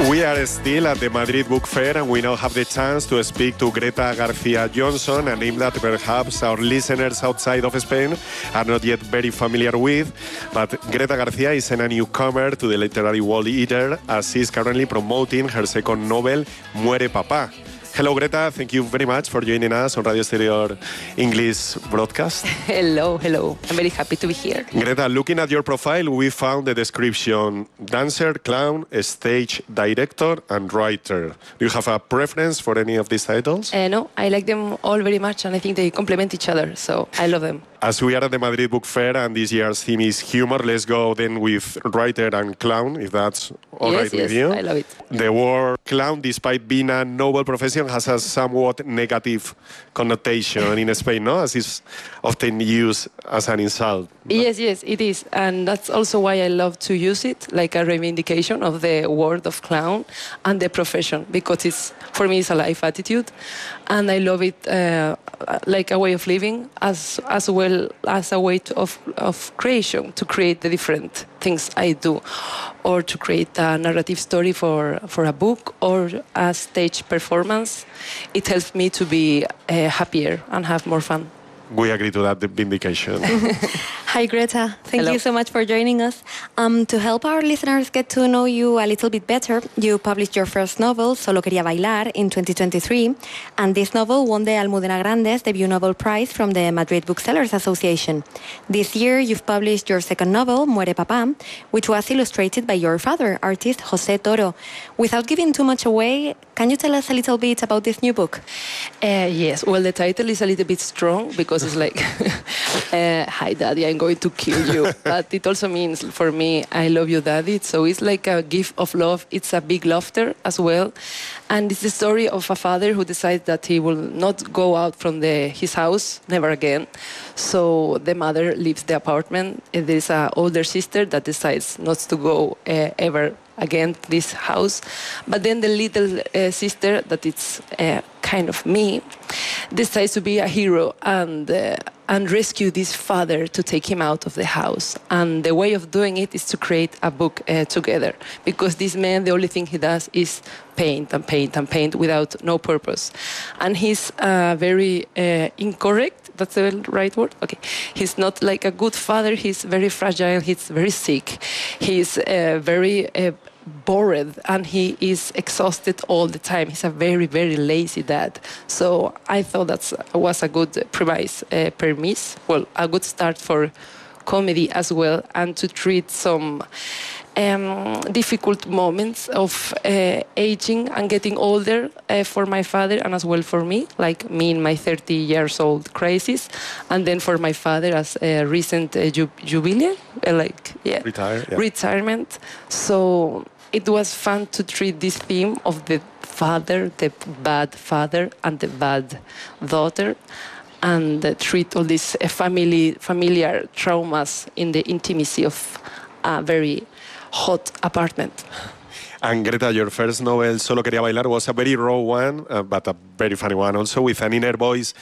We are still at the Madrid Book Fair and we now have the chance to speak to Greta García Johnson, a name that perhaps our listeners outside of Spain are not yet very familiar with. But Greta García is a newcomer to the literary world either, as she is currently promoting her second novel, Muere Papá. Hello, Greta. Thank you very much for joining us on Radio Exterior English broadcast. Hello. I'm very happy to be here. Greta, looking at your profile, we found the description: dancer, clown, stage director, and writer. Do you have a preference for any of these titles? No, I like them all very much, and I think they complement each other, so I love them. As we are at the Madrid Book Fair and this year's theme is humor, let's go then with writer and clown, if that's all right with you. I love it. The word clown, despite being a noble profession, has a somewhat negative connotation in Spain, no? As it's often used as an insult. No? Yes, it is. And that's also why I love to use it, like a reivindication of the word of clown and the profession, because for me it's a life attitude. And I love it like a way of living as well as a way of creation, to create the different things I do, or to create a narrative story for a book or a stage performance. It helps me to be happier and have more fun. We agree to that vindication. Hi, Greta. Thank Hello. you so much for joining us. To help our listeners get to know you a little bit better, you published your first novel, Solo Quería Bailar, in 2023, and this novel won the Almudena Grandes Debut Novel Prize from the Madrid Booksellers Association. This year, you've published your second novel, Muere Papá, which was illustrated by your father, artist José Toro. Without giving too much away, can you tell us a little bit about this new book? Yes, well, the title is a little bit strong because it's like, hi, Daddy, I'm going to kill you. But it also means, for me, I love you, Daddy. So it's like a gift of love. It's a big laughter as well. And it's the story of a father who decides that he will not go out from his house, never again. So the mother leaves the apartment. And there is an older sister that decides not to go ever again to this house. But then the little sister, that it's kind of me, decides to be a hero and rescue this father to take him out of the house. And the way of doing it is to create a book together, because this man, the only thing he does is paint and paint and paint without no purpose. And he's very incorrect. That's the right word? Okay. He's not like a good father. He's very fragile. He's very sick. He's very bored, and he is exhausted all the time. He's a very, very lazy dad. So I thought that was a good premise. Well, a good start for comedy as well, and to treat some difficult moments of aging and getting older for my father, and as well for me, like me in my 30 years old crisis, and then for my father as a recent jubilee, retirement. So it was fun to treat this theme of the father, the bad father, and the bad daughter, and treat all these familiar traumas in the intimacy of a very hot apartment. And Greta, your first novel, Solo Quería Bailar, was a very raw one, but a very funny one also, with an inner voice